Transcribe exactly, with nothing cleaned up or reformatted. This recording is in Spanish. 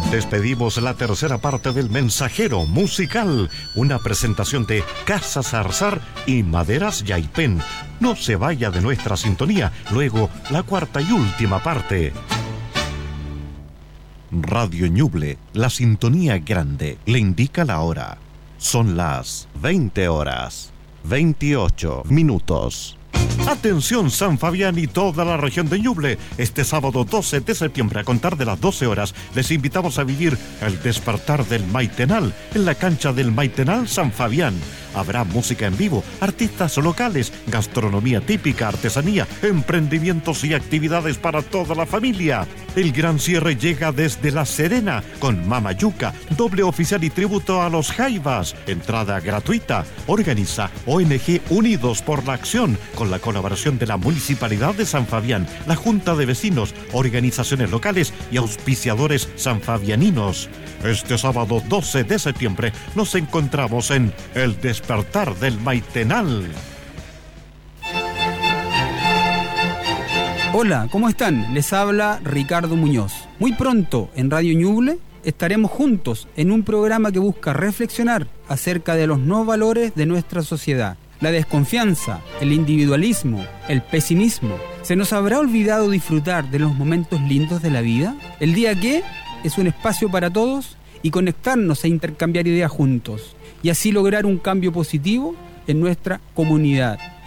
Despedimos la tercera parte del Mensajero Musical, una presentación de Casa Zarzar y Maderas Yaipén. No se vaya de nuestra sintonía, luego la cuarta y última parte. Radio Ñuble, la sintonía grande, le indica la hora. Son las veinte horas, veintiocho minutos. Atención San Fabián y toda la región de Ñuble. Este sábado doce de septiembre a contar de las doce horas les invitamos a vivir el despertar del Maitenal en la cancha del Maitenal San Fabián. Habrá música en vivo, artistas locales, gastronomía típica, artesanía, emprendimientos y actividades para toda la familia. El gran cierre llega desde La Serena con Mamayuca, doble oficial y tributo a los Jaivas. Entrada gratuita. Organiza O N G Unidos por la Acción con la colaboración de la Municipalidad de San Fabián, la Junta de Vecinos, organizaciones locales y auspiciadores sanfabianinos. Este sábado doce de septiembre nos encontramos en El Despertar del Maitenal. Hola, ¿cómo están? Les habla Ricardo Muñoz. Muy pronto en Radio Ñuble estaremos juntos en un programa que busca reflexionar acerca de los no valores de nuestra sociedad. La desconfianza, el individualismo, el pesimismo. ¿Se nos habrá olvidado disfrutar de los momentos lindos de la vida? ¿El día qué? Es un espacio para todos y conectarnos e intercambiar ideas juntos y así lograr un cambio positivo en nuestra comunidad.